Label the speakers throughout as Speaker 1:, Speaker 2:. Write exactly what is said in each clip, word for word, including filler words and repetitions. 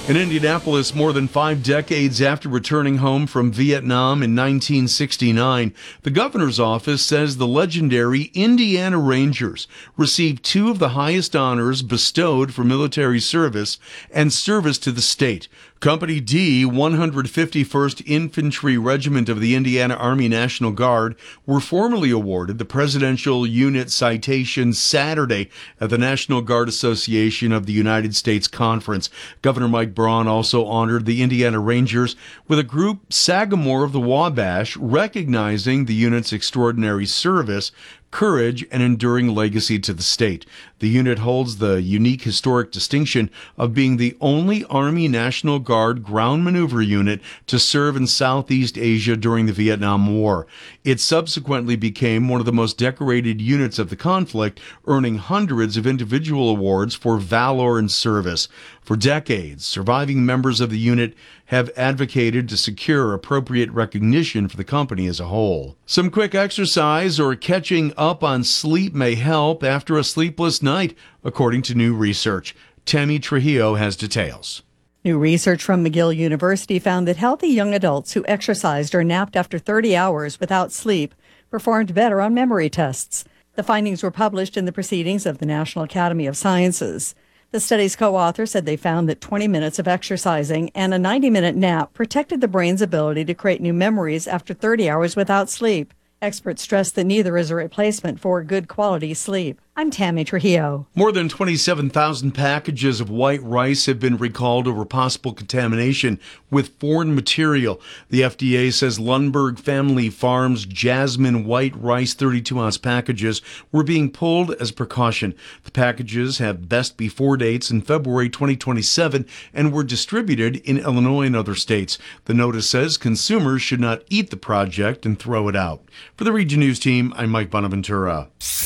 Speaker 1: In Indianapolis, more than five decades after returning home from Vietnam in nineteen sixty-nine, the governor's office says the legendary Indiana Rangers received two of the highest honors bestowed for military service and service to the state. Company D, one hundred fifty-first Infantry Regiment of the Indiana Army National Guard, were formally awarded the Presidential Unit Citation Saturday at the National Guard Association of the United States Conference. Governor Mike Braun also honored the Indiana Rangers with a group, Sagamore of the Wabash, recognizing the unit's extraordinary service, courage, and enduring legacy to the state. The unit holds the unique historic distinction of being the only Army National Guard ground maneuver unit to serve in Southeast Asia during the Vietnam War. It subsequently became one of the most decorated units of the conflict, earning hundreds of individual awards for valor and service. For decades, surviving members of the unit have advocated to secure appropriate recognition for the company as a whole. Some quick exercise or catching up on sleep may help after a sleepless night, according to new research. Tammy Trujillo has details.
Speaker 2: New research from McGill University found that healthy young adults who exercised or napped after thirty hours without sleep performed better on memory tests. The findings were published in the Proceedings of the National Academy of Sciences. The study's co-author said they found that twenty minutes of exercising and a ninety-minute nap protected the brain's ability to create new memories after thirty hours without sleep. Experts stress that neither is a replacement for good quality sleep. I'm Tammy Trujillo.
Speaker 1: More than twenty-seven thousand packages of white rice have been recalled over possible contamination with foreign material. The F D A says Lundberg Family Farms Jasmine white rice thirty-two ounce packages were being pulled as precaution. The packages have best before dates in February twenty twenty-seven and were distributed in Illinois and other states. The notice says consumers should not eat the project and throw it out. For the Region News team, I'm Mike Bonaventura.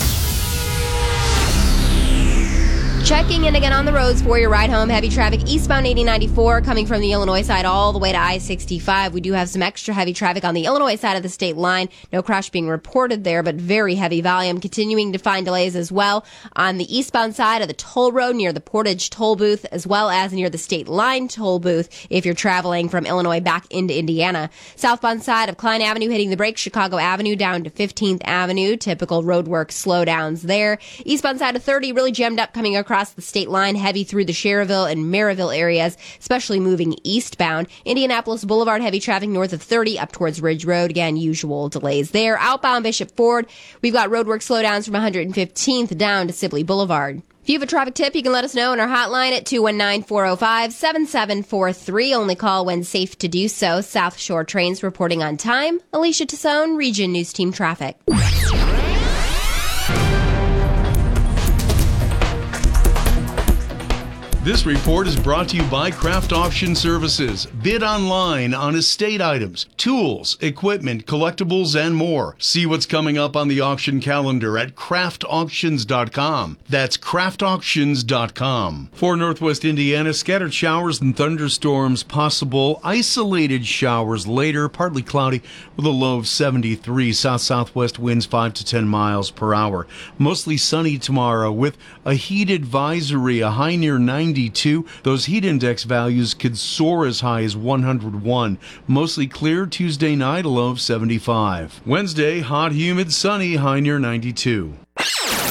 Speaker 3: Checking in again on the roads for your ride home. Heavy traffic eastbound eighty ninety-four coming from the Illinois side all the way to I sixty-five. We do have some extra heavy traffic on the Illinois side of the state line. No crash being reported there, but very heavy volume. Continuing to find delays as well on the eastbound side of the toll road near the Portage toll booth, as well as near the state line toll booth if you're traveling from Illinois back into Indiana. Southbound side of Klein Avenue hitting the brakes, Chicago Avenue down to fifteenth Avenue. Typical roadwork slowdowns there. Eastbound side of thirty really jammed up coming across Across the state line, heavy through the Cherville and Maryville areas, especially moving eastbound. Indianapolis Boulevard, heavy traffic north of thirty up towards Ridge Road. Again, usual delays there. Outbound Bishop Ford, we've got roadwork slowdowns from one hundred fifteenth down to Sibley Boulevard. If you have a traffic tip, you can let us know on our hotline at two one nine, four oh five, seven seven four three. Only call when safe to do so. South Shore Trains reporting on time. Alicia Tassone, Region News Team Traffic.
Speaker 1: This report is brought to you by Craft Auction Services. Bid online on estate items, tools, equipment, collectibles, and more. See what's coming up on the auction calendar at craft auctions dot com. That's craft auctions dot com. For Northwest Indiana, scattered showers and thunderstorms possible. Isolated showers later, partly cloudy with a low of seventy-three. South-southwest winds five to ten miles per hour. Mostly sunny tomorrow with a heat advisory, a high near ninety. Those heat index values could soar as high as one hundred one. Mostly clear Tuesday night, a low of seventy-five. Wednesday, hot, humid, sunny, high near ninety-two.